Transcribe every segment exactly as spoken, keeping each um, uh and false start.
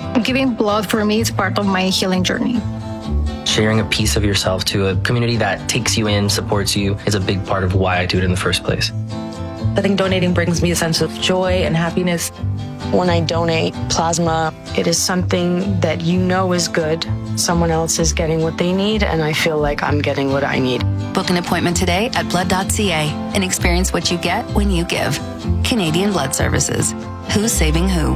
Giving blood for me is part of my healing journey. Sharing a piece of yourself to a community that takes you in, supports you, is a big part of why I do it in the first place. I think donating brings me a sense of joy and happiness. When I donate plasma, it is something that you know is good. Someone else is getting what they need, and I feel like I'm getting what I need. Book an appointment today at blood dot c a and experience what you get when you give. Canadian Blood Services. Who's saving who?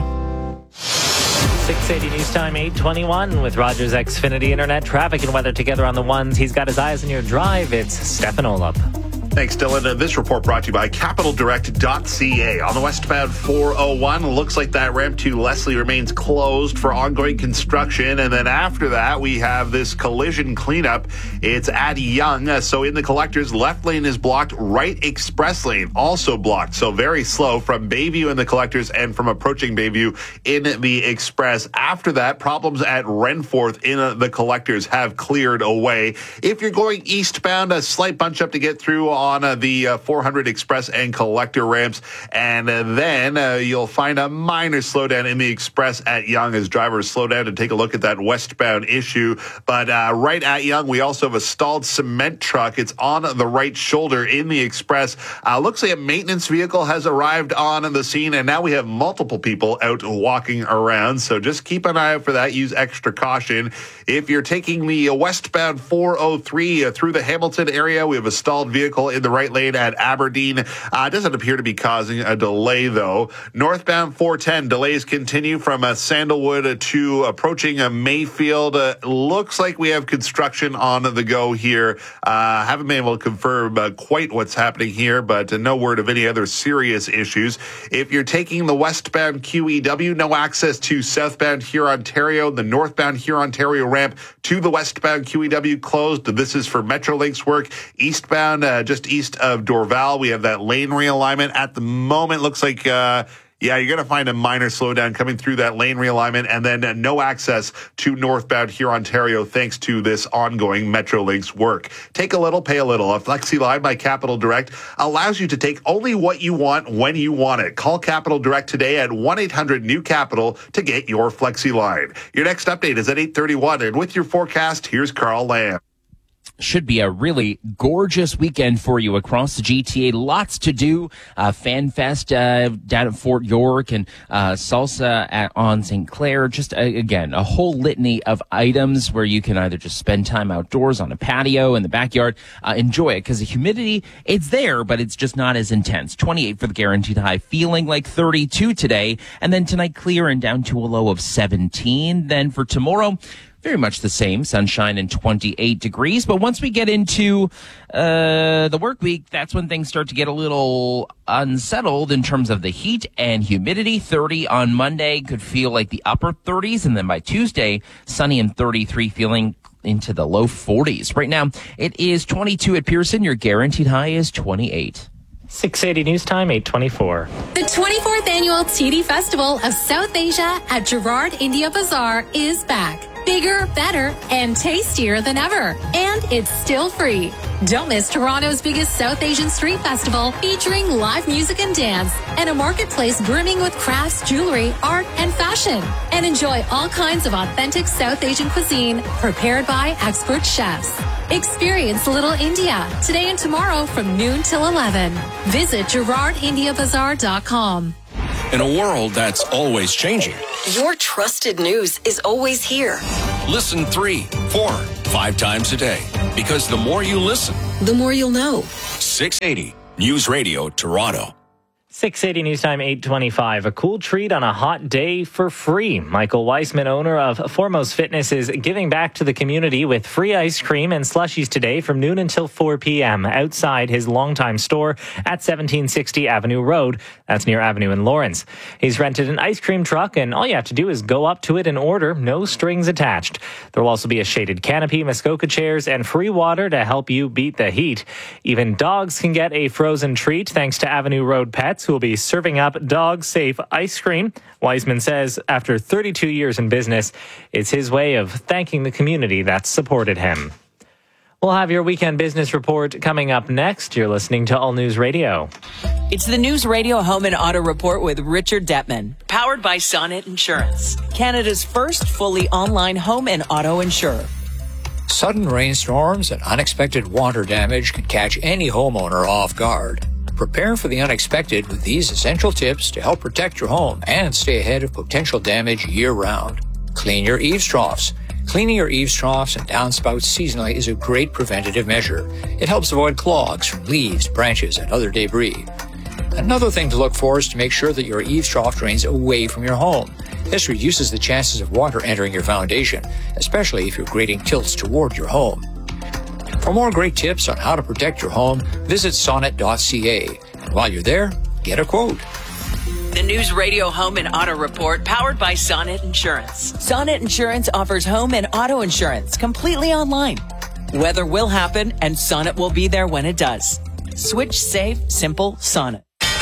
six eighty News Time, eight twenty-one with Rogers Xfinity Internet. Traffic and weather together on the ones. He's got his eyes on your drive. It's Stefan Olop. Thanks, Dylan. This report brought to you by capital direct dot c a. On the westbound four oh one, looks like that ramp to Leslie remains closed for ongoing construction. And then after that, we have this collision cleanup. It's at Yonge. So in the collectors, left lane is blocked. Right express lane also blocked. So very slow from Bayview in the collectors and from approaching Bayview in the express. After that, problems at Renforth in the collectors have cleared away. If you're going eastbound, a slight bunch up to get through on uh, the uh, four hundred express and collector ramps. And uh, then uh, you'll find a minor slowdown in the express at Yonge as drivers slow down to take a look at that westbound issue. But uh, right at Yonge, we also have a stalled cement truck. It's on the right shoulder in the express. Uh, looks like a maintenance vehicle has arrived on the scene, and now we have multiple people out walking around. So just keep an eye out for that. Use extra caution. If you're taking the uh, westbound four oh three uh, through the Hamilton area, we have a stalled vehicle in the right lane at Aberdeen. Uh, doesn't appear to be causing a delay, though. Northbound four ten, delays continue from uh, Sandalwood to approaching uh, Mayfield. Uh, looks like we have construction on the go here. Uh, haven't been able to confirm uh, quite what's happening here, but uh, no word of any other serious issues. If you're taking the westbound Q E W, no access to southbound Hurontario. The northbound Hurontario ramp to the westbound Q E W closed. This is for Metrolinx work. Eastbound, uh, just east of Dorval, we have that lane realignment. At the moment, looks like, uh, yeah, you're going to find a minor slowdown coming through that lane realignment, and then uh, no access to northbound Hurontario thanks to this ongoing Metrolinx work. Take a little, pay a little. A Flexi Line by Capital Direct allows you to take only what you want when you want it. Call Capital Direct today at one eight hundred new capital to get your Flexi Line. Your next update is at eight thirty-one, and with your forecast, here's Carl Lamb. Should be a really gorgeous weekend for you across the G T A. Lots to do. Uh, Fan Fest uh, down at Fort York and uh, Salsa at, on Saint Clair. Just, uh, again, a whole litany of items where you can either just spend time outdoors on a patio in the backyard. Uh, enjoy it because the humidity, it's there, but it's just not as intense. twenty-eight for the guaranteed high, feeling like thirty-two today. And then tonight clear and down to a low of seventeen. Then for tomorrow, very much the same, sunshine and twenty-eight degrees. But once we get into uh the work week, that's when things start to get a little unsettled in terms of the heat and humidity. thirty on Monday, could feel like the upper thirties. And then by Tuesday, sunny and thirty-three, feeling into the low forties. Right now, it is twenty-two at Pearson. Your guaranteed high is twenty-eight. six eighty News Time, eight twenty-four. The twenty-fourth Annual T D Festival of South Asia at Gerard India Bazaar is back. Bigger, better, and tastier than ever. And it's still free. Don't miss Toronto's biggest South Asian street festival featuring live music and dance and a marketplace brimming with crafts, jewelry, art, and fashion. And enjoy all kinds of authentic South Asian cuisine prepared by expert chefs. Experience Little India today and tomorrow from noon till eleven. Visit gerard india bazaar dot com. In a world that's always changing, your trusted news is always here. Listen three, four, five times a day. Because the more you listen, the more you'll know. six eighty News Radio Toronto. six eighty News Time, eight twenty-five. A cool treat on a hot day for free. Michael Weissman, owner of Foremost Fitness, is giving back to the community with free ice cream and slushies today from noon until four p.m. outside his longtime store at seventeen sixty Avenue Road. That's near Avenue in Lawrence. He's rented an ice cream truck, and all you have to do is go up to it and order. No strings attached. There will also be a shaded canopy, Muskoka chairs, and free water to help you beat the heat. Even dogs can get a frozen treat thanks to Avenue Road Pets, who will be serving up dog-safe ice cream. Weissman says after thirty-two years in business, it's his way of thanking the community that supported him. We'll have your weekend business report coming up next. You're listening to All News Radio. It's the News Radio Home and Auto Report with Richard Detman, powered by Sonnet Insurance, Canada's first fully online home and auto insurer. Sudden rainstorms and unexpected water damage can catch any homeowner off guard. Prepare for the unexpected with these essential tips to help protect your home and stay ahead of potential damage year-round. Clean your eaves troughs. Cleaning your eaves troughs and downspouts seasonally is a great preventative measure. It helps avoid clogs from leaves, branches, and other debris. Another thing to look for is to make sure that your eaves trough drains away from your home. This reduces the chances of water entering your foundation, especially if your grading tilts toward your home. For more great tips on how to protect your home, visit sonnet dot c a. And while you're there, get a quote. The News Radio Home and Auto Report, powered by Sonnet Insurance. Sonnet Insurance offers home and auto insurance completely online. Weather will happen, and Sonnet will be there when it does. Switch, save, simple, Sonnet.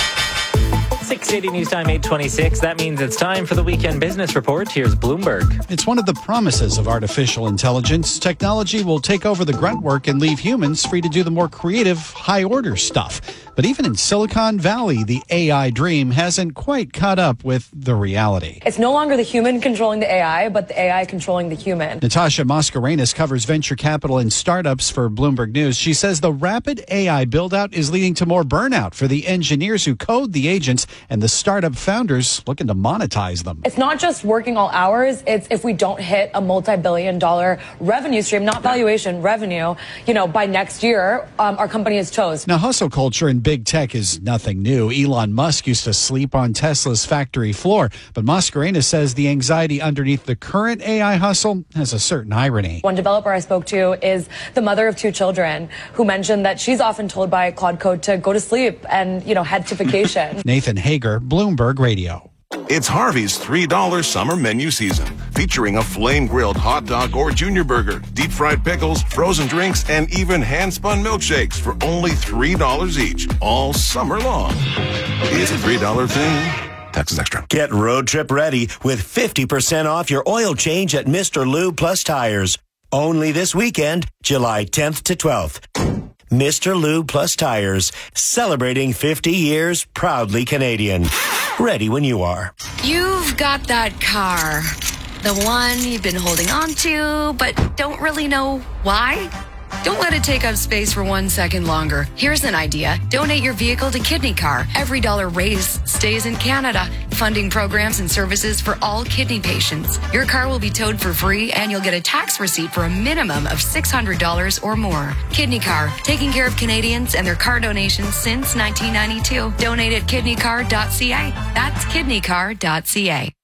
six eighty News Time, eight twenty-six. That means it's time for the weekend business report. Here's Bloomberg. It's one of the promises of artificial intelligence. Technology will take over the grunt work and leave humans free to do the more creative, high-order stuff. But even in Silicon Valley, the A I dream hasn't quite caught up with the reality. It's no longer the human controlling the A I, but the A I controlling the human. Natasha Mascarenas covers venture capital and startups for Bloomberg News. She says the rapid A I build-out is leading to more burnout for the engineers who code the agents and the startup founders looking to monetize them. It's not just working all hours. It's if we don't hit a multi-billion dollar revenue stream, not valuation, revenue, you know, by next year, um, our company is toast. Now, hustle culture in big tech is nothing new. Elon Musk used to sleep on Tesla's factory floor, but Mascarenas says the anxiety underneath the current A I hustle has a certain irony. One developer I spoke to is the mother of two children who mentioned that she's often told by Claude Code to go to sleep and, you know, head to vacation. Nathan Hager, Bloomberg Radio. It's Harvey's three dollar summer menu season, featuring a flame-grilled hot dog or junior burger, deep-fried pickles, frozen drinks, and even hand-spun milkshakes for only three dollars each, all summer long. It's a three dollar thing. Taxes extra. Get road trip ready with fifty percent off your oil change at Mister Lube Plus Tires. Only this weekend, July tenth to twelfth. Mister Lube Plus Tires, celebrating fifty years, proudly Canadian. Ready when you are. You've got that car, the one you've been holding on to, but don't really know why. Don't let it take up space for one second longer. Here's an idea. Donate your vehicle to Kidney Car. Every dollar raised stays in Canada, funding programs and services for all kidney patients. Your car will be towed for free, and you'll get a tax receipt for a minimum of six hundred dollars or more. Kidney Car, taking care of Canadians and their car donations since nineteen ninety-two. Donate at kidney car dot c a. That's kidney car dot c a.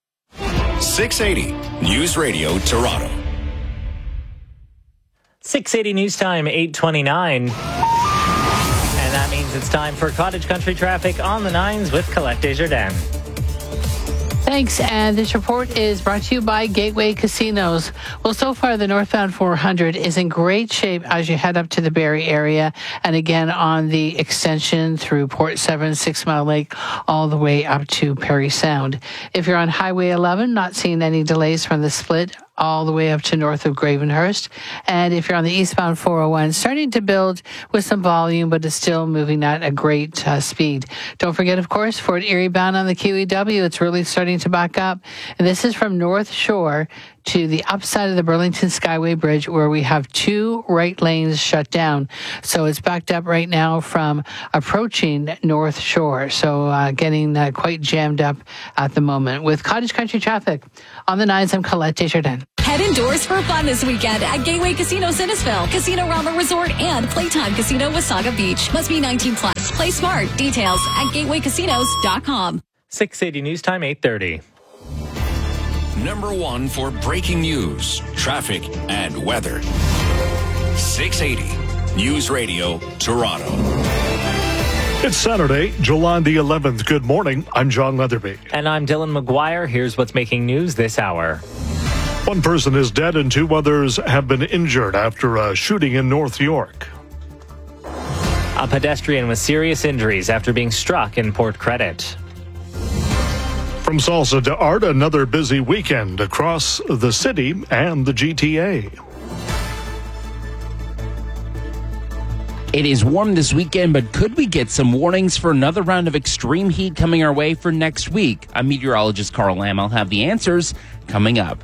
six eighty News Radio Toronto. six eighty News Time, eight twenty-nine. And that means it's time for Cottage Country Traffic on the nines with Colette Desjardins. Thanks, and this report is brought to you by Gateway Casinos. Well, so far, the northbound four hundred is in great shape as you head up to the Barrie area, and again on the extension through Port Severn, Six Mile Lake, all the way up to Parry Sound. If you're on Highway eleven, not seeing any delays from the split all the way up to north of Gravenhurst. And if you're on the eastbound four oh one, starting to build with some volume, but it's still moving at a great uh, speed. Don't forget, of course, Fort Erie bound on the Q E W. It's really starting to back up. And this is from North Shore to the upside of the Burlington Skyway Bridge, where we have two right lanes shut down. So it's backed up right now from approaching North Shore. So uh, getting uh, quite jammed up at the moment. With Cottage Country Traffic on the nines, I'm Colette Desjardins. Head indoors for fun this weekend at Gateway Casino Sinisville, Casino Rama Resort, and Playtime Casino Wasaga Beach. Must be nineteen plus. Play smart. Details at gateway casinos dot com. six eighty News Time, eight thirty. Number one for breaking news, traffic, and weather. six eighty News Radio Toronto. It's Saturday, July the eleventh. Good morning. I'm John Leatherby. And I'm Dylan McGuire. Here's what's making news this hour. One person is dead and two others have been injured after a shooting in North York. A pedestrian with serious injuries after being struck in Port Credit. From salsa to art, another busy weekend across the city and the G T A. It is warm this weekend, but could we get some warnings for another round of extreme heat coming our way for next week? I'm meteorologist Carl Lamb. I'll have the answers coming up.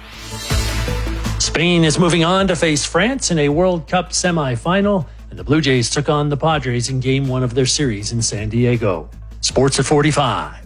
Spain is moving on to face France in a World Cup semifinal, and the Blue Jays took on the Padres in game one of their series in San Diego. Sports at forty-five.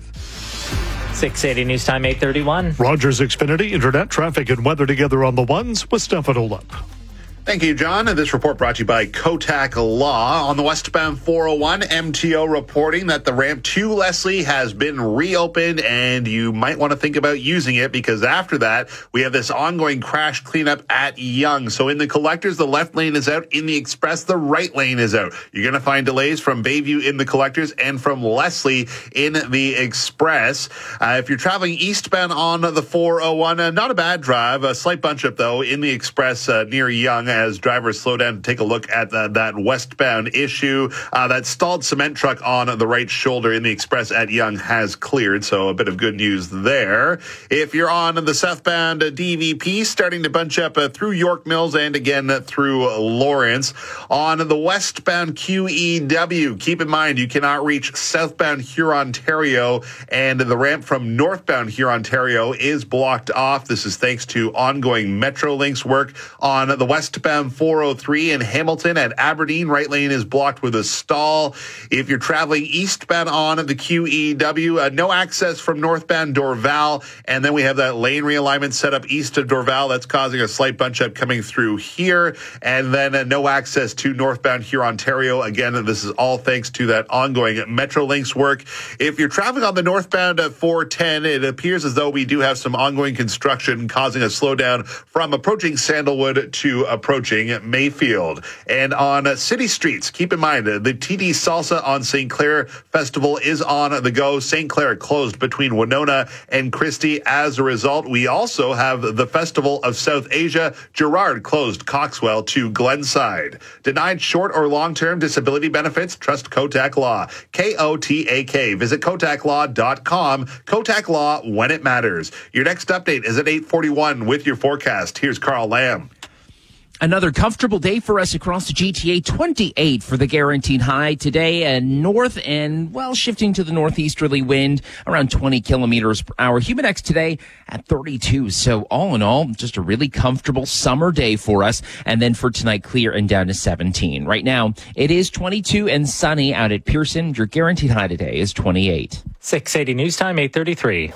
six eighty News Time, eight thirty-one. Rogers Xfinity, internet traffic and weather together on the ones with Stefan Olep. Thank you, John. And this report brought to you by Kotak Law. On the westbound four oh one, M T O reporting that the ramp to Leslie has been reopened, and you might want to think about using it because after that, we have this ongoing crash cleanup at Yonge. So in the collectors, the left lane is out. In the express, the right lane is out. You're going to find delays from Bayview in the collectors and from Leslie in the express. Uh, if you're traveling eastbound on the four oh one, uh, not a bad drive. A slight bunch up, though, in the express uh, near Yonge, as drivers slow down to take a look at the, that westbound issue. Uh, that stalled cement truck on the right shoulder in the express at Yonge has cleared, so a bit of good news there. If you're on the southbound uh, D V P, starting to bunch up uh, through York Mills and again uh, through Lawrence. On the westbound Q E W, keep in mind you cannot reach southbound Hurontario, and the ramp from northbound Hurontario is blocked off. This is thanks to ongoing Metrolinx work. On the westbound four oh three in Hamilton at Aberdeen, right lane is blocked with a stall. If you're traveling eastbound on the Q E W, uh, no access from northbound Dorval, and then we have that lane realignment set up east of Dorval that's causing a slight bunch up coming through here, and then uh, no access to northbound Hurontario. Again, this is all thanks to that ongoing Metrolinx work. If you're traveling on the northbound uh, four ten, it appears as though we do have some ongoing construction causing a slowdown from approaching Sandalwood to approaching Mayfield. And on uh, city streets, keep in mind uh, the T D Salsa on Saint Clair Festival is on the go. Saint Clair closed between Winona and Christie. As a result, we also have the Festival of South Asia. Gerard closed Coxwell to Glenside. Denied short or long-term disability benefits? Trust Kotak Law. K O T A K. Visit kotak law dot com. Kotak Law, when it matters. Your next update is at eight forty-one with your forecast. Here's Carl Lamb. Another comfortable day for us across the G T A, twenty-eight for the guaranteed high today, and north and, well, shifting to the northeasterly wind around twenty kilometers per hour. Humidex today at thirty-two. So all in all, just a really comfortable summer day for us. And then for tonight, clear and down to seventeen. Right now, it is twenty-two and sunny out at Pearson. Your guaranteed high today is twenty-eight. six eighty News Time, eight thirty-three.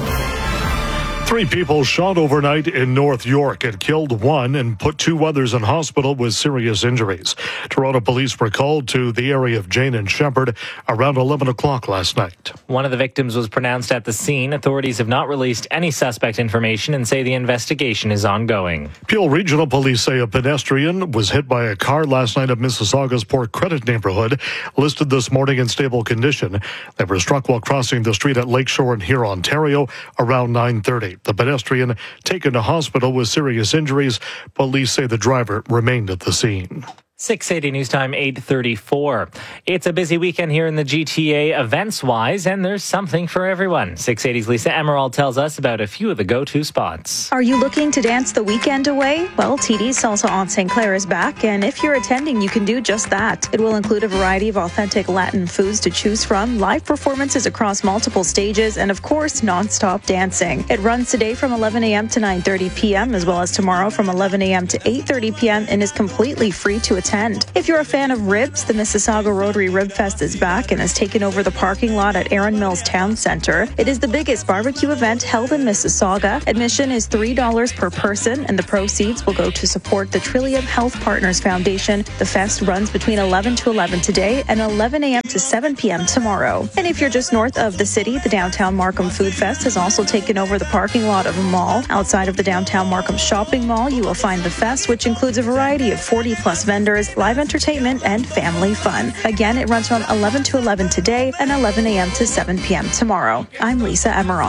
Three people shot overnight in North York and killed one and put two others in hospital with serious injuries. Toronto police were called to the area of Jane and Shepherd around eleven o'clock last night. One of the victims was pronounced at the scene. Authorities have not released any suspect information and say the investigation is ongoing. Peel Regional Police say a pedestrian was hit by a car last night at Mississauga's Port Credit neighborhood, listed this morning in stable condition. They were struck while crossing the street at Lakeshore in Hurontario around nine thirty. The pedestrian taken to hospital with serious injuries. Police say the driver remained at the scene. six eighty News Time, eight thirty-four. It's a busy weekend here in the G T A events-wise, and there's something for everyone. six eighty's Lisa Emerald tells us about a few of the go-to spots. Are you looking to dance the weekend away? Well, T D's Salsa on Saint Clair is back, and if you're attending, you can do just that. It will include a variety of authentic Latin foods to choose from, live performances across multiple stages, and of course, non-stop dancing. It runs today from eleven a.m. to nine thirty p.m., as well as tomorrow from eleven a.m. to eight thirty p.m., and is completely free to attend. If you're a fan of ribs, the Mississauga Rotary Rib Fest is back and has taken over the parking lot at Erin Mills Town Center. It is the biggest barbecue event held in Mississauga. Admission is three dollars per person, and the proceeds will go to support the Trillium Health Partners Foundation. The fest runs between eleven to eleven today and eleven a.m. to seven p.m. tomorrow. And if you're just north of the city, the Downtown Markham Food Fest has also taken over the parking lot of a mall. Outside of the Downtown Markham Shopping Mall, you will find the fest, which includes a variety of forty plus vendors, live entertainment, and family fun. Again, it runs from eleven to eleven today and eleven a.m. to seven p.m. tomorrow. I'm Lisa Emerald.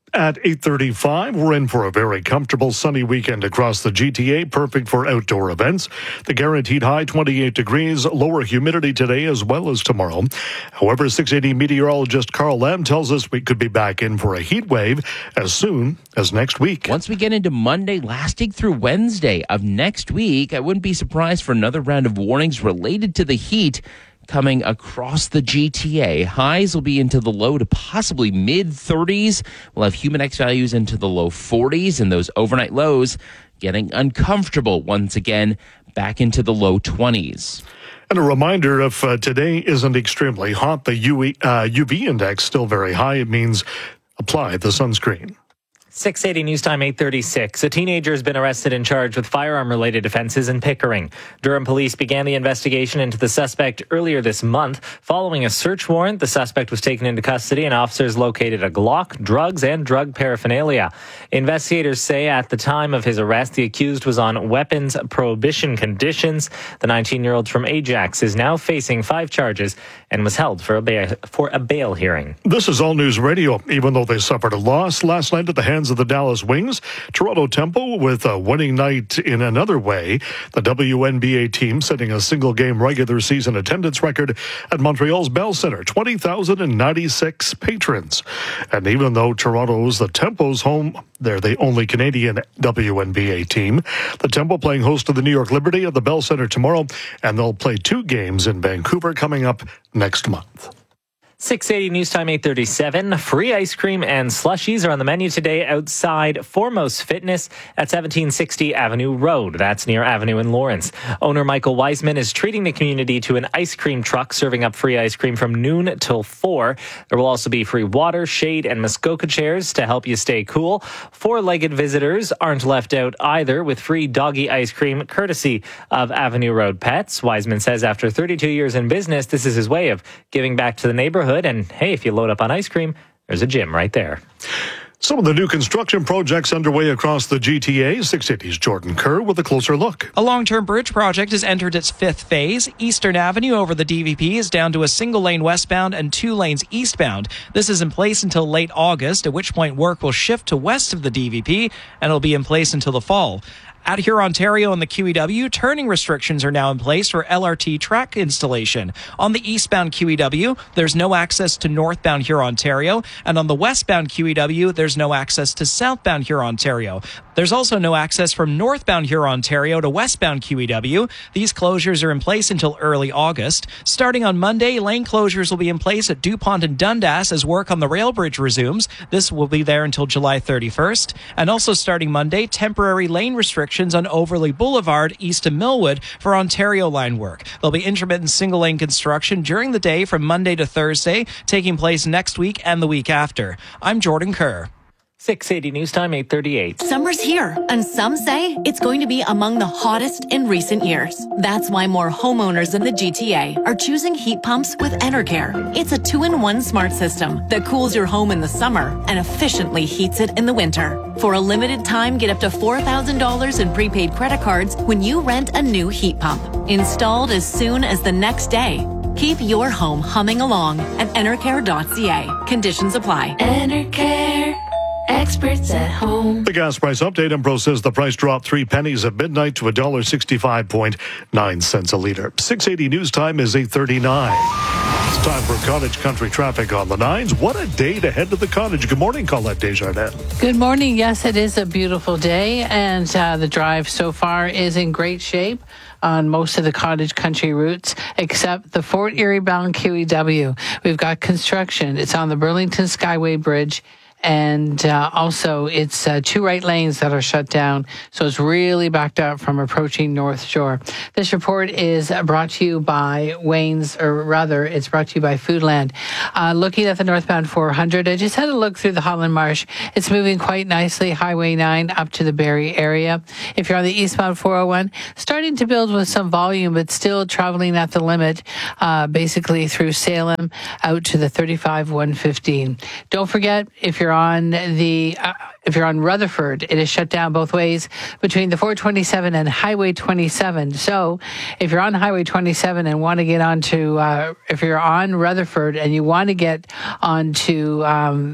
At eight thirty-five, we're in for a very comfortable sunny weekend across the G T A, perfect for outdoor events. The guaranteed high twenty-eight degrees, lower humidity today as well as tomorrow. However, six eighty meteorologist Carl Lamb tells us we could be back in for a heat wave as soon as next week. Once we get into Monday, lasting through Wednesday of next week, I wouldn't be surprised for another round of warnings related to the heat coming across the G T A. Highs will be into the low to possibly mid thirties. We'll have human X values into the low forties, and those overnight lows getting uncomfortable once again back into the low twenties. And a reminder, if uh, today isn't extremely hot, the U V, uh, U V index still very high. It means apply the sunscreen. six eighty News Time, eight thirty-six. A teenager has been arrested and charged with firearm-related offenses in Pickering. Durham police began the investigation into the suspect earlier this month. Following a search warrant, the suspect was taken into custody and officers located a Glock, drugs, and drug paraphernalia. Investigators say at the time of his arrest, the accused was on weapons prohibition conditions. The nineteen-year-old from Ajax is now facing five charges and was held for a bail, for a bail hearing. This is All News Radio. Even though they suffered a loss last night at the hands of the Dallas Wings, Toronto Temple with a winning night in another way. The W N B A team setting a single-game regular season attendance record at Montreal's Bell Centre, twenty thousand ninety-six patrons. And even though Toronto's the Temple's home, they're the only Canadian W N B A team. The Temple playing host to the New York Liberty at the Bell Centre tomorrow, and they'll play two games in Vancouver coming up next month. six eighty News Time, eight thirty-seven. Free ice cream and slushies are on the menu today outside Foremost Fitness at seventeen sixty Avenue Road. That's near Avenue in Lawrence. Owner Michael Wiseman is treating the community to an ice cream truck serving up free ice cream from noon till four. There will also be free water, shade, and Muskoka chairs to help you stay cool. Four-legged visitors aren't left out either, with free doggy ice cream courtesy of Avenue Road Pets. Wiseman says after thirty-two years in business, this is his way of giving back to the neighborhood. And hey, if you load up on ice cream, there's a gym right there. Some of the new construction projects underway across the G T A. six eighty's Jordan Kerr with a closer look. A long-term bridge project has entered its fifth phase. Eastern Avenue over the D V P is down to a single lane westbound and two lanes eastbound. This is in place until late August, at which point work will shift to west of the D V P, and it'll be in place until the fall. At Hurontario and the Q E W, turning restrictions are now in place for L R T track installation. On the eastbound Q E W, there's no access to northbound Hurontario, and on the westbound Q E W, there's no access to southbound Hurontario. There's also no access from northbound Hurontario to westbound Q E W. These closures are in place until early August. Starting on Monday, lane closures will be in place at DuPont and Dundas as work on the rail bridge resumes. This will be there until July thirty-first. And also starting Monday, temporary lane restrictions on Overley Boulevard east of Millwood for Ontario line work. There'll be intermittent single-lane construction during the day from Monday to Thursday, taking place next week and the week after. I'm Jordan Kerr. six eighty News Time, eight thirty-eight. Summer's here, and some say it's going to be among the hottest in recent years. That's why more homeowners in the G T A are choosing heat pumps with Enercare. It's a two-in-one smart system that cools your home in the summer and efficiently heats it in the winter. For a limited time, get up to four thousand dollars in prepaid credit cards when you rent a new heat pump. Installed as soon as the next day. Keep your home humming along at enercare dot c a. Conditions apply. Enercare. Experts at home. The gas price update. Empro says the price dropped three pennies at midnight to one dollar sixty-five point nine cents a litre. six eighty News Time is eight thirty-nine. It's time for Cottage Country traffic on the nines. What a day to head to the cottage. Good morning, Colette Desjardins. Good morning. Yes, it is a beautiful day, and uh, the drive so far is in great shape on most of the cottage country routes, except the Fort Erie bound Q E W. We've got construction. It's on the Burlington Skyway Bridge. And uh, also, it's uh, two right lanes that are shut down, so it's really backed up from approaching North Shore. This report is brought to you by Wayne's, or rather, it's brought to you by Foodland. Uh, looking at the northbound four hundred, I just had a look through the Holland Marsh. It's moving quite nicely, Highway nine up to the Barrie area. If you're on the eastbound four oh one, starting to build with some volume, but still traveling at the limit, uh, basically through Salem out to the thirty-five one fifteen. Don't forget, if you're on the uh, if you're on Rutherford, it is shut down both ways between the four twenty-seven and Highway twenty-seven. So if you're on Highway twenty-seven and want to get onto, uh, if you're on Rutherford and you want to get onto um,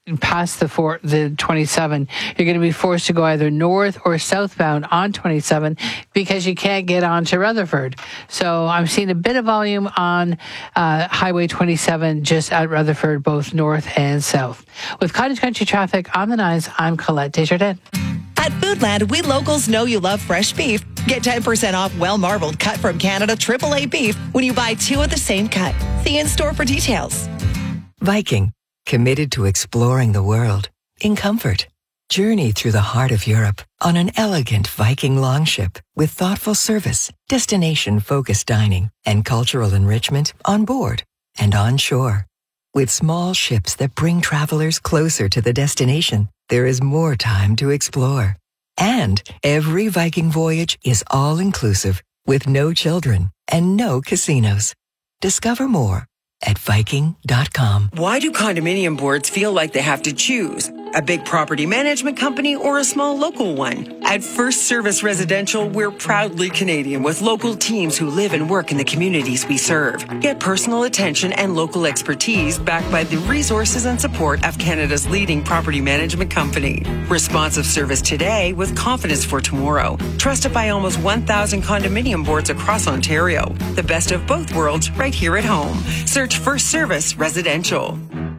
past the four, the twenty-seven, you're going to be forced to go either north or southbound on twenty-seven because you can't get onto Rutherford. So I'm seeing a bit of volume on uh, Highway twenty-seven just at Rutherford, both north and south. With Cottage Country traffic on the nines, I'm Colette Desjardins. At Foodland, we locals know you love fresh beef. Get ten percent off well-marbled cut from Canada triple A beef when you buy two of the same cut. See in store for details. Viking, committed to exploring the world in comfort. Journey through the heart of Europe on an elegant Viking longship with thoughtful service, destination-focused dining, and cultural enrichment on board and on shore. With small ships that bring travelers closer to the destination, there is more time to explore. And every Viking voyage is all-inclusive with no children and no casinos. Discover more at Viking dot com. Why do condominium boards feel like they have to choose? A big property management company or a small local one? At First Service Residential, we're proudly Canadian with local teams who live and work in the communities we serve. Get personal attention and local expertise backed by the resources and support of Canada's leading property management company. Responsive service today with confidence for tomorrow. Trusted by almost one thousand condominium boards across Ontario. The best of both worlds right here at home. Search First Service Residential.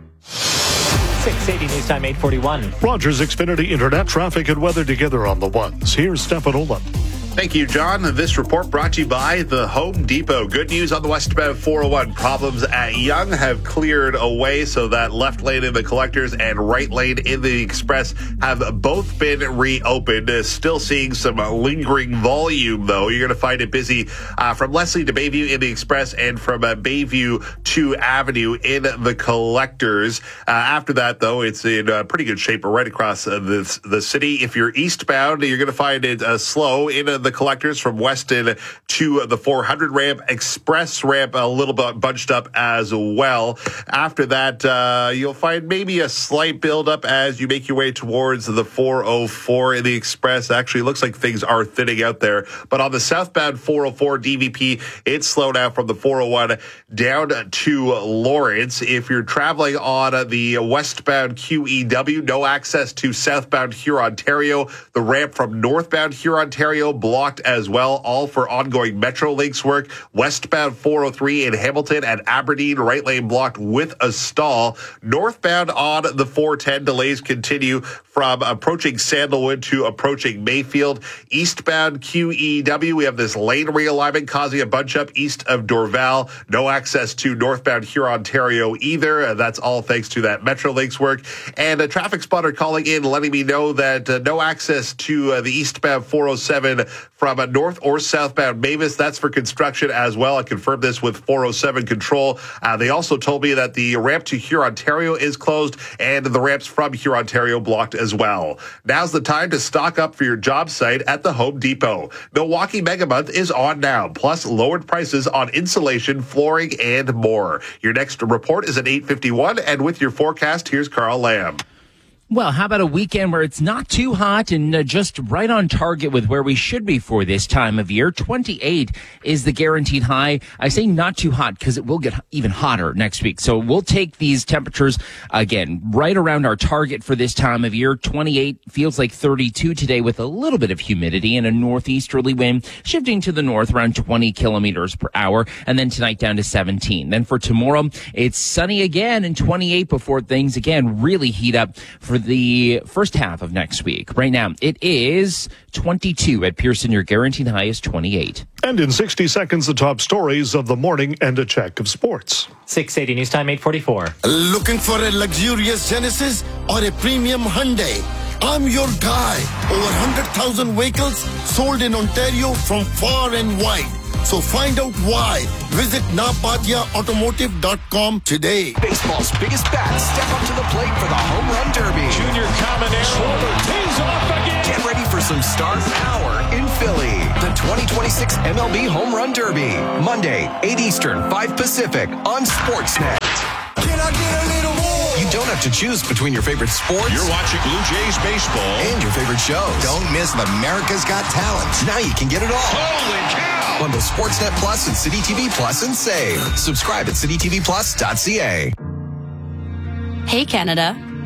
six eighty News Time eight forty-one. Rogers Xfinity Internet traffic and weather together on the ones. Here's Stefan Olin. Thank you, John. This report brought to you by the Home Depot. Good news on the westbound four oh one. Problems at Yonge have cleared away, so that left lane in the collectors and right lane in the express have both been reopened. Uh, still seeing some lingering volume, though. You're going to find it busy uh, from Leslie to Bayview in the express and from uh, Bayview to Avenue in the collectors. Uh, after that, though, it's in uh, pretty good shape right across uh, the, the city. If you're eastbound, you're going to find it uh, slow in uh, the collectors from Weston to the four hundred ramp, express ramp a little bit bunched up as well. After that, uh, you'll find maybe a slight buildup as you make your way towards the four oh four in the express. Actually, it looks like things are thinning out there. But on the southbound four oh four D V P, it's slowed down from the four oh one down to Lawrence. If you're traveling on the westbound Q E W, no access to southbound Hurontario. The ramp from northbound Hurontario blocked as well, all for ongoing Metrolinx work. Westbound four oh three in Hamilton and Aberdeen, right lane blocked with a stall. Northbound on the four ten, delays continue from approaching Sandalwood to approaching Mayfield. Eastbound Q E W, we have this lane realignment causing a bunch up east of Dorval. No access to northbound Hurontario either. That's all thanks to that Metrolinx work. And a traffic spotter calling in, letting me know that uh, no access to uh, the eastbound four oh seven from a north or southbound Mavis. That's for construction as well. I confirmed this with four oh seven control. Uh, they also told me that the ramp to Hurontario is closed and the ramps from Hurontario blocked as well. Now's the time to stock up for your job site at the Home Depot. Milwaukee Mega Month is on now, plus lowered prices on insulation, flooring, and more. Your next report is at eight fifty-one, and with your forecast, here's Carl Lamb. Well, how about a weekend where it's not too hot and uh, just right on target with where we should be for this time of year? twenty-eight is the guaranteed high. I say not too hot because it will get even hotter next week. So we'll take these temperatures, again, right around our target for this time of year. twenty-eight feels like thirty-two today with a little bit of humidity and a northeasterly wind shifting to the north around twenty kilometers per hour. And then tonight down to seventeen. Then for tomorrow, it's sunny again and twenty-eight before things again really heat up for the first half of next week. Right now, it is twenty-two at Pearson. Your guaranteed high is twenty-eight. And in sixty seconds, the top stories of the morning and a check of sports. six eighty News Time eight forty-four. Looking for a luxurious Genesis or a premium Hyundai? I'm your guy. Over one hundred thousand vehicles sold in Ontario from far and wide. So find out why. Visit napatia automotive dot com today. Baseball's biggest bats step up to the plate for the Home Run Derby. Junior Caminero tees off again. Get ready for some star power in Philly. The twenty twenty-six M L B Home Run Derby. Monday, eight Eastern, five Pacific on Sportsnet. Can I get a little more? You don't have to choose between your favorite sports. You're watching Blue Jays baseball. And your favorite shows. Don't miss the America's Got Talent. Now you can get it all. Holy cow! Bundle Sportsnet Plus and City T V Plus and save. Subscribe at city t v plus dot c a. Hey, Canada.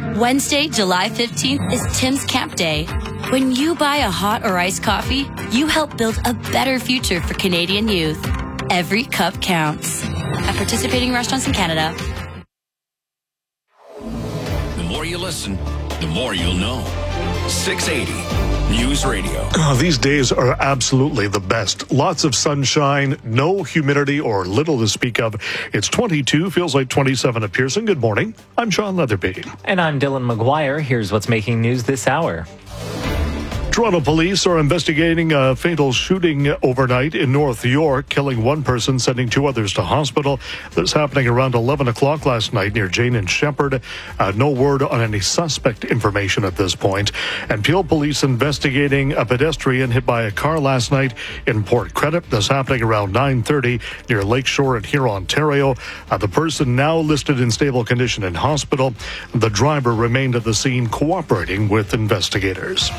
Wednesday, July fifteenth is Tim's Camp Day. When you buy a hot or iced coffee, you help build a better future for Canadian youth. Every cup counts. At participating restaurants in Canada. The more you listen, the more you'll know. six eighty News Radio. Oh, these days are absolutely the best. Lots of sunshine, no humidity or little to speak of. It's twenty-two, feels like twenty-seven at Pearson. Good morning. I'm Sean Leatherby. And I'm Dylan McGuire. Here's what's making news this hour. Toronto police are investigating a fatal shooting overnight in North York, killing one person, sending two others to hospital. This happening around eleven o'clock last night near Jane and Shepherd. Uh, no word on any suspect information at this point. And Peel police investigating a pedestrian hit by a car last night in Port Credit. This happening around nine thirty near Lakeshore in here, Ontario. Uh, the person now listed in stable condition in hospital. The driver remained at the scene cooperating with investigators.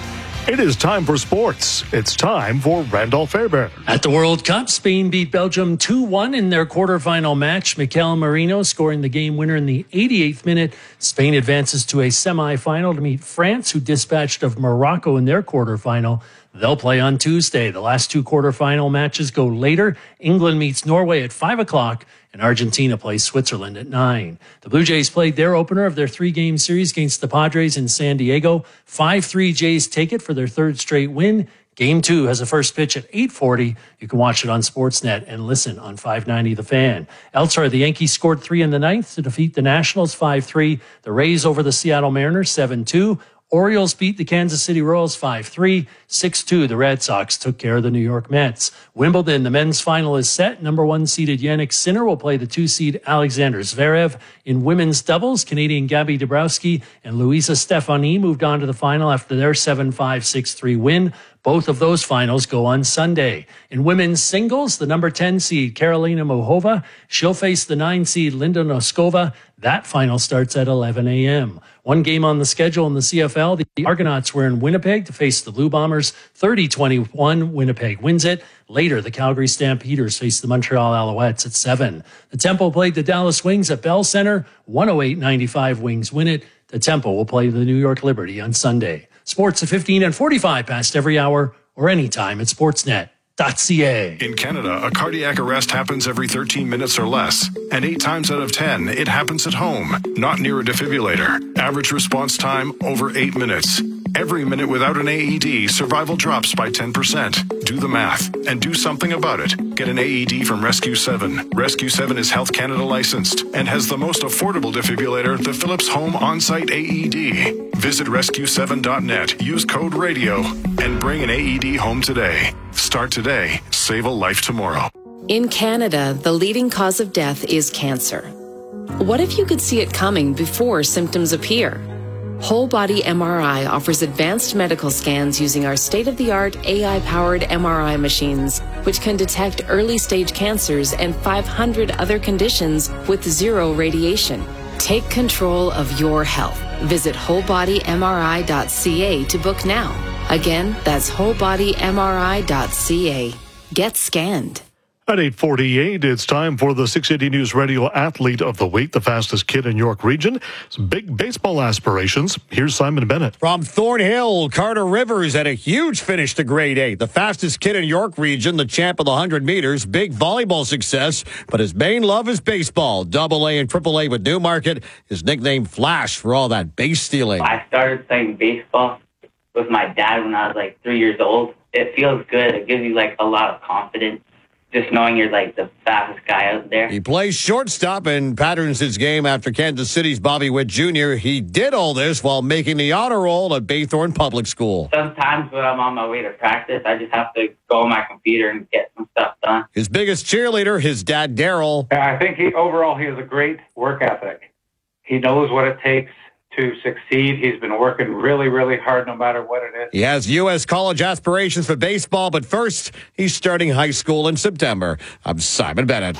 It is time for sports. It's time for Randolph Fairbairn. At the World Cup, Spain beat Belgium two one in their quarterfinal match. Mikel Merino scoring the game winner in the eighty-eighth minute. Spain advances to a semifinal to meet France, who dispatched of Morocco in their quarterfinal. They'll play on Tuesday. The last two quarterfinal matches go later. England meets Norway at five o'clock. And Argentina plays Switzerland at nine. The Blue Jays played their opener of their three-game series against the Padres in San Diego. five three Jays take it for their third straight win. Game two has a first pitch at eight forty. You can watch it on Sportsnet and listen on five ninety The Fan. Elsewhere, the Yankees scored three in the ninth to defeat the Nationals five three. The Rays over the Seattle Mariners seven two. Orioles beat the Kansas City Royals five three. six two, the Red Sox took care of the New York Mets. Wimbledon, the men's final is set. Number one seeded Jannik Sinner will play the two seed Alexander Zverev. In women's doubles, Canadian Gabby Dabrowski and Luisa Stefani moved on to the final after their seven five, six three win. Both of those finals go on Sunday. In women's singles, the number ten seed Karolina Muchova, she'll face the nine seed Linda Noskova. That final starts at eleven a.m. One game on the schedule in the C F L. The Argonauts were in Winnipeg to face the Blue Bombers. thirty twenty-one, Winnipeg wins it. Later, the Calgary Stampeders face the Montreal Alouettes at seven. The Temple played the Dallas Wings at Bell Center. one oh eight ninety-five, Wings win it. The Temple will play the New York Liberty on Sunday. Sports at fifteen and forty-five past every hour or anytime at sportsnet dot c a. In Canada, a cardiac arrest happens every thirteen minutes or less, and eight times out of ten, it happens at home, not near a defibrillator. Average response time, over eight minutes. Every minute without an A E D, survival drops by ten percent. Do the math and do something about it. Get an A E D from Rescue seven. Rescue seven is Health Canada licensed and has the most affordable defibrillator, the Philips Home On-Site A E D. Visit rescue seven dot net, use code RADIO, and bring an A E D home today. Start today, save a life tomorrow. In Canada, the leading cause of death is cancer. What if you could see it coming before symptoms appear? Whole Body M R I offers advanced medical scans using our state-of-the-art A I-powered M R I machines, which can detect early-stage cancers and five hundred other conditions with zero radiation. Take control of your health. Visit whole body m r i dot c a to book now. Again, that's whole body m r i dot c a. Get scanned. At eight forty-eight, it's time for the six eighty News Radio Athlete of the Week, the fastest kid in York Region. Some big baseball aspirations. Here's Simon Bennett. From Thornhill, Carter Rivers had a huge finish to grade eight. The fastest kid in York Region, the champ of the one hundred meters, big volleyball success, but his main love is baseball. Double A and Triple A with Newmarket. His nickname Flash for all that base stealing. I started playing baseball with my dad when I was like three years old. It feels good. It gives you like a lot of confidence. Just knowing you're like the fastest guy out there. He plays shortstop and patterns his game after Kansas City's Bobby Witt Junior He did all this while making the honor roll at Baythorn Public School. Sometimes when I'm on my way to practice, I just have to go on my computer and get some stuff done. His biggest cheerleader, his dad, Daryl. I think he, overall he has a great work ethic. He knows what it takes to succeed. He's been working really, really hard no matter what it is. He has U S college aspirations for baseball, but first, he's starting high school in September. I'm Simon Bennett.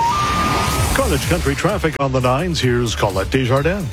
College country traffic on the nines. Here's Colette Desjardins.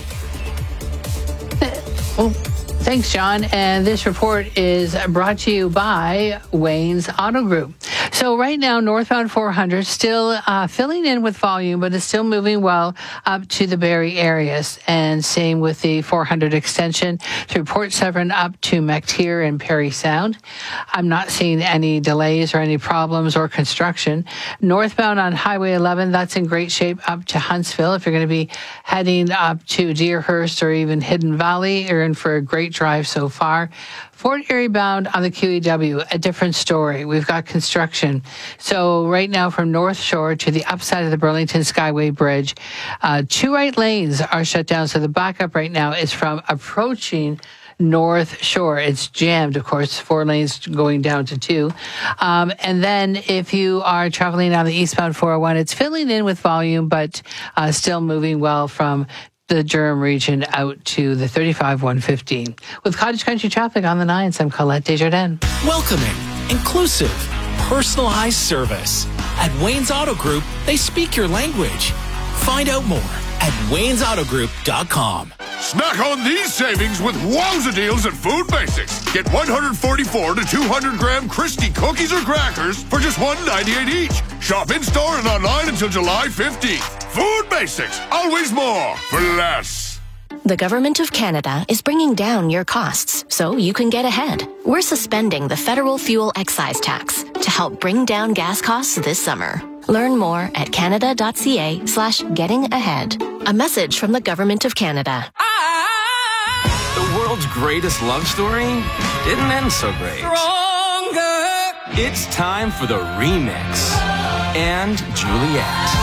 Well, thanks, John. And this report is brought to you by Wayne's Auto Group. So right now, northbound four hundred still uh, filling in with volume, but it's still moving well up to the Barrie areas. And same with the four hundred extension through Port Severn up to Mactier and Parry Sound. I'm not seeing any delays or any problems or construction. Northbound on Highway eleven, that's in great shape up to Huntsville. If you're going to be heading up to Deerhurst or even Hidden Valley, you're in for a great drive so far. Fort Erie bound on the Q E W, a different story. We've got construction. So right now from North Shore to the upside of the Burlington Skyway Bridge, uh, two right lanes are shut down. So the backup right now is from approaching North Shore. It's jammed, of course, four lanes going down to two. Um, and then if you are traveling on the eastbound four oh one, it's filling in with volume, but uh, still moving well from the Durham region out to the thirty-five one fifteen. With Cottage Country traffic on the nines, I'm Colette Desjardins. Welcoming, inclusive, personalized service. At Wayne's Auto Group, they speak your language. Find out more at waynes auto group dot com. Snack on these savings with wowza deals at Food Basics. Get one forty-four to two hundred gram Christie cookies or crackers for just one ninety-eight each. Shop in-store and online until July fifteenth. Food Basics, always more for less. The Government of Canada is bringing down your costs so you can get ahead. We're suspending the federal fuel excise tax to help bring down gas costs this summer. Learn more at canada.ca slash getting ahead. A message from the Government of Canada. The world's greatest love story didn't end so great. Stronger. It's time for the remix. And Juliet.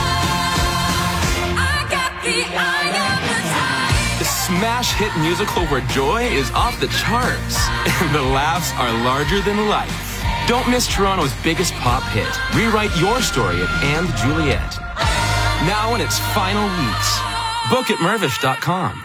I got the eye of the time. The smash hit musical where joy is off the charts and the laughs are larger than life. Don't miss Toronto's biggest pop hit. Rewrite your story at And Juliet. Now in its final weeks. Book at mervish dot com.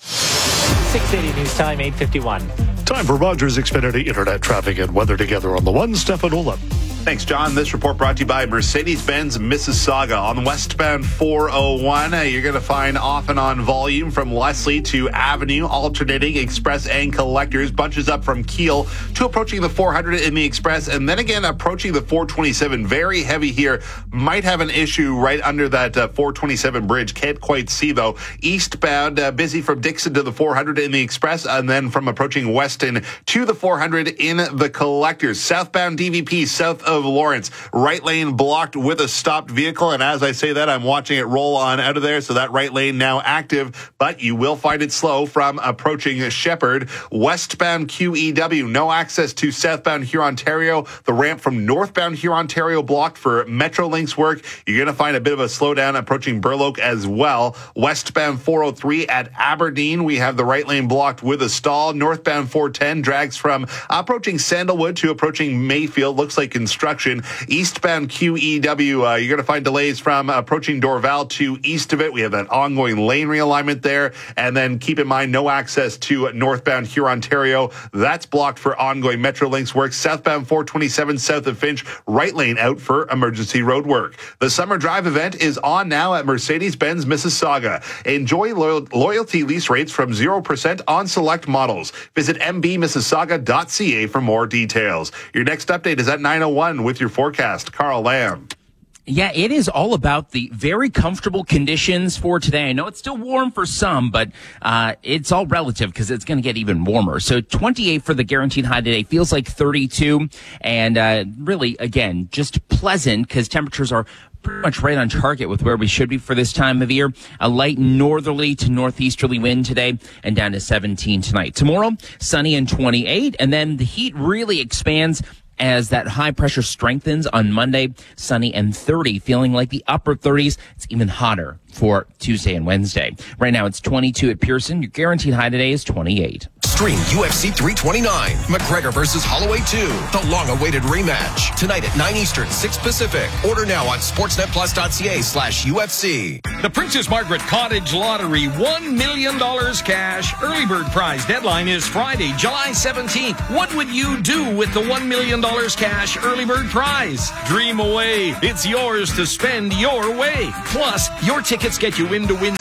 six eighty News Time, eight fifty-one. Time for Rogers Xfinity Internet traffic and weather together on the one. Stefan Olaf. Thanks, John. This report brought to you by Mercedes-Benz Mississauga. On westbound four oh one, uh, you're going to find off and on volume from Leslie to Avenue, alternating Express and Collectors. Bunches up from Kiel to approaching the four hundred in the Express, and then again approaching the four twenty-seven. Very heavy here. Might have an issue right under that uh, four twenty-seven bridge. Can't quite see, though. Eastbound, uh, busy from Dixon to the four hundred in the Express, and then from approaching Weston to the four hundred in the Collectors. Southbound D V P, south of Lawrence. Right lane blocked with a stopped vehicle, and as I say that, I'm watching it roll on out of there, so that right lane now active, but you will find it slow from approaching Shepherd. Westbound Q E W, no access to southbound Hurontario. The ramp from northbound Hurontario blocked for Metrolinx work. You're going to find a bit of a slowdown approaching Burloak as well. Westbound four oh three at Aberdeen, we have the right lane blocked with a stall. Northbound four ten drags from approaching Sandalwood to approaching Mayfield. Looks like construction. Eastbound Q E W, uh, you're going to find delays from approaching Dorval to east of it. We have that ongoing lane realignment there. And then keep in mind, no access to northbound Hurontario. That's blocked for ongoing Metrolinx work. Southbound four twenty-seven south of Finch, right lane out for emergency road work. The Summer Drive event is on now at Mercedes-Benz Mississauga. Enjoy loyal- loyalty lease rates from zero percent on select models. Visit m b mississauga dot c a for more details. Your next update is at nine oh one with your forecast. Carl Lamb. Yeah, it is all about the very comfortable conditions for today. I know it's still warm for some, but uh it's all relative because it's going to get even warmer. So twenty-eight for the guaranteed high today. Feels like thirty-two. And uh really, again, just pleasant because temperatures are pretty much right on target with where we should be for this time of year. A light northerly to northeasterly wind today and down to seventeen tonight. Tomorrow, sunny and twenty-eight. And then the heat really expands as that high pressure strengthens on Monday, sunny and thirty, feeling like the upper thirties. It's even hotter for Tuesday and Wednesday. Right now it's twenty-two at Pearson. Your guaranteed high today is twenty-eight. Stream U F C three twenty-nine, McGregor versus Holloway two, the long-awaited rematch. Tonight at nine Eastern, six Pacific. Order now on sportsnetplus.ca slash UFC. The Princess Margaret Cottage Lottery one million dollars cash early bird prize deadline is Friday, July seventeenth. What would you do with the one million dollars cash early bird prize? Dream away. It's yours to spend your way. Plus, your tickets get you in to win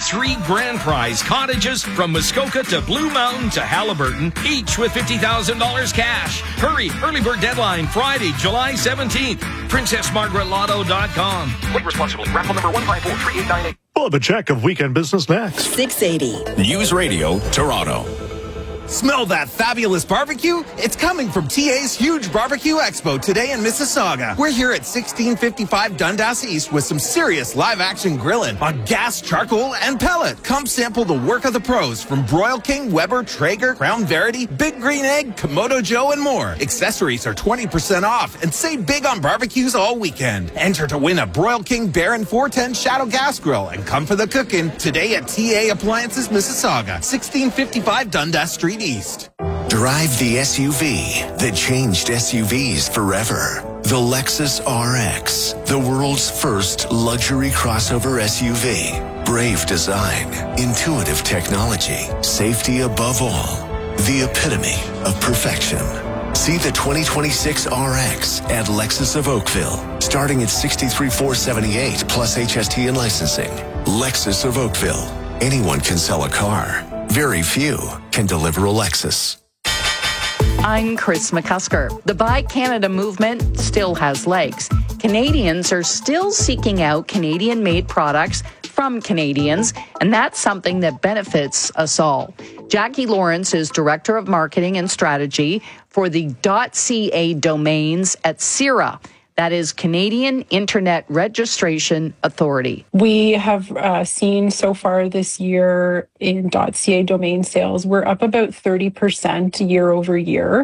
three grand prize cottages from Muskoka to Blue Mountain to Halliburton, each with fifty thousand dollars cash. Hurry, early bird deadline Friday, July seventeenth. princess margaret lotto dot com. Play responsibly. Raffle number one five four three eight nine eight. We'll have a check of weekend business next. six eighty. News Radio, Toronto. Smell that fabulous barbecue? It's coming from T A's huge barbecue expo today in Mississauga. We're here at sixteen fifty-five Dundas East with some serious live-action grilling on gas, charcoal, and pellet. Come sample the work of the pros from Broil King, Weber, Traeger, Crown Verity, Big Green Egg, Komodo Joe, and more. Accessories are twenty percent off and save big on barbecues all weekend. Enter to win a Broil King Baron four ten Shadow Gas Grill and come for the cooking today at T A Appliances Mississauga, sixteen fifty-five Dundas Street East. Drive the S U V that changed S U Vs forever. The Lexus R X, the world's first luxury crossover S U V. Brave design, intuitive technology, safety above all. The epitome of perfection. See the twenty twenty-six R X at Lexus of Oakville, starting at sixty-three thousand four hundred seventy-eight dollars plus H S T and licensing. Lexus of Oakville. Anyone can sell a car. Very few can deliver a Lexus. I'm Chris McCusker. The Buy Canada movement still has legs. Canadians are still seeking out Canadian-made products from Canadians, and that's something that benefits us all. Jackie Lawrence is Director of Marketing and Strategy for the .ca domains at C I R A. That is Canadian Internet Registration Authority. We have uh, seen so far this year in .ca domain sales, we're up about thirty percent year over year.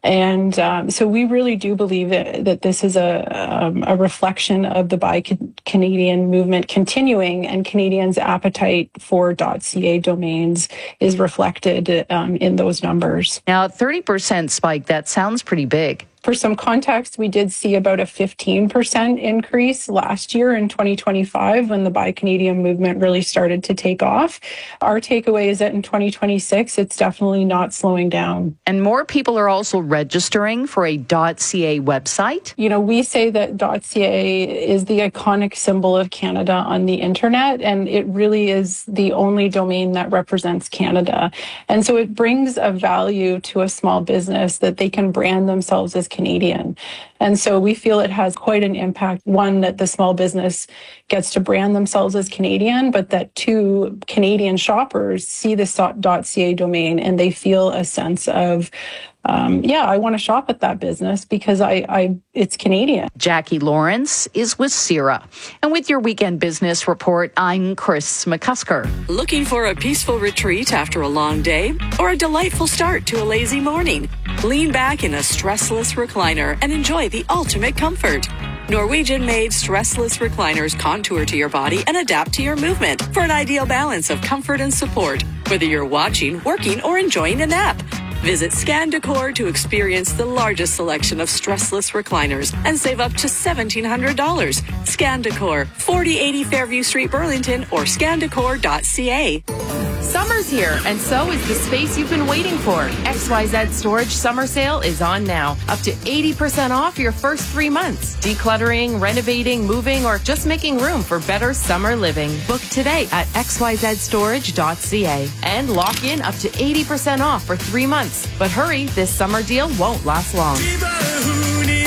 And um, so we really do believe that, that this is a, um, a reflection of the Buy Canadian movement continuing, and Canadians' appetite for .ca domains is reflected um, in those numbers. Now, a thirty percent spike, that sounds pretty big. For some context, we did see about a fifteen percent increase last year in twenty twenty-five when the Buy Canadian movement really started to take off. Our takeaway is that in twenty twenty-six, it's definitely not slowing down. And more people are also registering for a .ca website. You know, we say that .ca is the iconic symbol of Canada on the internet, and it really is the only domain that represents Canada. And so it brings a value to a small business that they can brand themselves as Canadian. And so we feel it has quite an impact. One, that the small business gets to brand themselves as Canadian, but that two, Canadian shoppers see this .ca domain and they feel a sense of, um, yeah, I want to shop at that business because I, I, it's Canadian. Jackie Lawrence is with C I R A. And with your weekend business report, I'm Chris McCusker. Looking for a peaceful retreat after a long day or a delightful start to a lazy morning? Lean back in a stressless recliner and enjoy the ultimate comfort. Norwegian-made stressless recliners contour to your body and adapt to your movement for an ideal balance of comfort and support, whether you're watching, working, or enjoying a nap. Visit Scan Decor to experience the largest selection of stressless recliners and save up to seventeen hundred dollars. Scan Decor, forty eighty Fairview Street, Burlington, or scan decor dot c a. Summer's here, and so is the space you've been waiting for. X Y Z Storage Summer Sale is on now. Up to eighty percent off your first three months. Decluttering, renovating, moving, or just making room for better summer living. Book today at x y z storage dot c a and lock in up to eighty percent off for three months. But hurry, this summer deal won't last long. People who need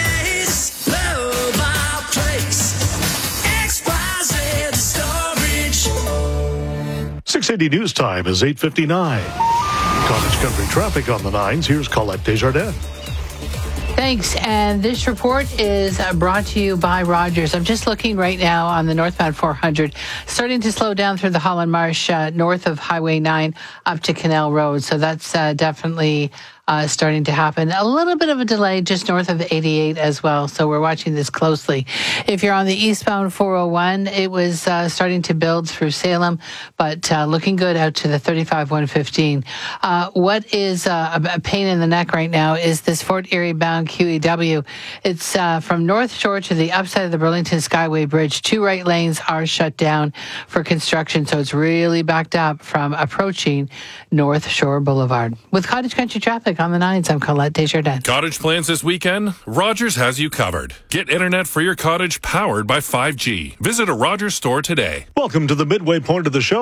space, love our place. X Y Z Storage. six eighty News Time is eight fifty-nine. Cottage Country traffic on the nines. Here's Colette Desjardins. Thanks. And this report is uh, brought to you by Rogers. I'm just looking right now on the northbound four hundred, starting to slow down through the Holland Marsh, uh, north of Highway nine up to Canal Road. So that's uh, definitely uh, starting to happen. A little bit of a delay just north of eighty-eight as well. So we're watching this closely. If you're on the eastbound four oh one, it was uh, starting to build through Salem, but uh, looking good out to the thirty-five one fifteen. Uh, what is uh, a pain in the neck right now is this Fort Erie bound Q E W. It's uh, from North Shore to the upside of the Burlington Skyway Bridge. Two right lanes are shut down for construction, so it's really backed up from approaching North Shore Boulevard. With Cottage Country traffic on the nines, I'm Colette Desjardins. Cottage plans this weekend? Rogers has you covered. Get internet for your cottage powered by five G. Visit a Rogers store today. Welcome to the midway point of the show.